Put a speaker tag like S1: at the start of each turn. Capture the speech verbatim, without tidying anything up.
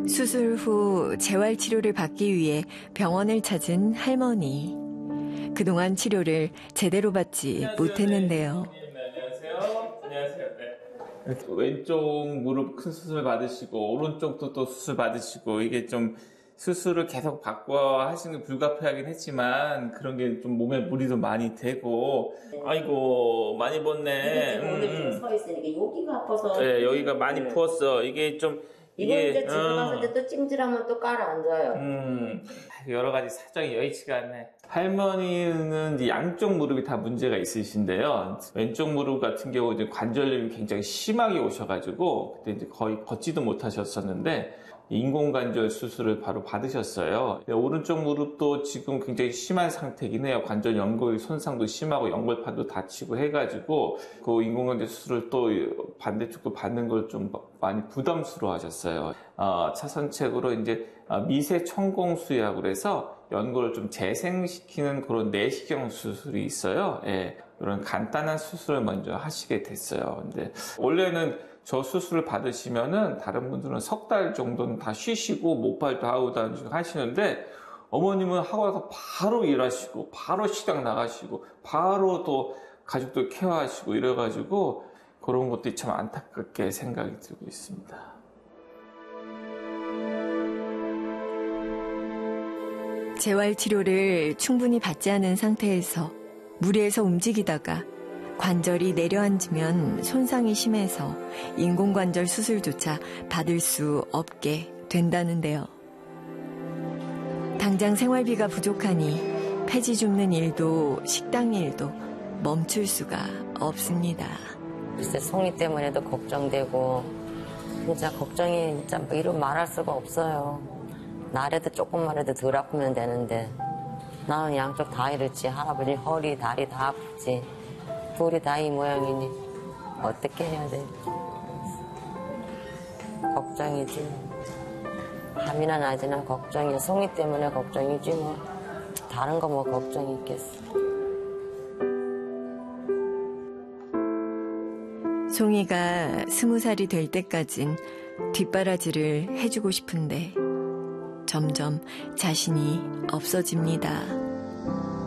S1: 수술 후 재활치료를 받기 위해 병원을 찾은 할머니. 그동안 치료를 제대로 받지 안녕하세요. 못했는데요.
S2: 네, 안녕하세요. 안녕하세요. 네. 왼쪽 무릎 큰 수술 받으시고 오른쪽도 또 수술 받으시고 이게 좀 수술을 계속 받고 하시는 게 불가피하긴 했지만 그런 게 좀 몸에 무리도 많이 되고 네. 아이고 많이 벗네.
S3: 지금 오늘 좀 서 있으니까 여기가 아파서.
S2: 네, 여기가 많이 네. 부었어. 이게 좀
S3: 이거 이게, 이제 집에 가서 어. 또 찜질하면 또 깔아앉아요.
S2: 음, 여러 가지 사정이 여의치가 않네. 할머니는 이제 양쪽 무릎이 다 문제가 있으신데요. 왼쪽 무릎 같은 경우 이제 관절염이 굉장히 심하게 오셔가지고 그때 이제 거의 걷지도 못하셨었는데 인공관절 수술을 바로 받으셨어요. 오른쪽 무릎도 지금 굉장히 심한 상태이긴 해요. 관절 연골 손상도 심하고 연골판도 다치고 해가지고 그 인공관절 수술을 또 반대쪽도 받는 걸 좀 많이 부담스러워 하셨어요. 어, 차선책으로 이제 미세 천공수약으로 해서 연골을 좀 재생시키는 그런 내시경 수술이 있어요. 예, 이런 간단한 수술을 먼저 하시게 됐어요. 근데 원래는 저 수술을 받으시면은 다른 분들은 석 달 정도는 다 쉬시고 목발도 하고 다니시고 하시는데 어머님은 하고 나서 바로 일하시고 바로 시장 나가시고 바로 또 가족들 케어하시고 이래가지고 그런 것들이 참 안타깝게 생각이 들고 있습니다.
S1: 재활치료를 충분히 받지 않은 상태에서 무리해서 움직이다가 관절이 내려앉으면 손상이 심해서 인공관절 수술조차 받을 수 없게 된다는데요. 당장 생활비가 부족하니 폐지 줍는 일도 식당 일도 멈출 수가 없습니다.
S3: 글쎄 송이 때문에도 걱정되고 진짜 걱정이 진짜 이루 말할 수가 없어요. 나라도 조금만 해도 덜 아프면 되는데 나는 양쪽 다 이렇지. 할아버지 허리 다리 다 아프지. 둘이 다 이 모양이니 어떻게 해야 돼? 걱정이지. 밤이나 낮이나 걱정이야. 송이 때문에 걱정이지 뭐. 다른 거 뭐 걱정이 있겠어.
S1: 송이가 스무 살이 될 때까진 뒷바라지를 해주고 싶은데 점점 자신이 없어집니다.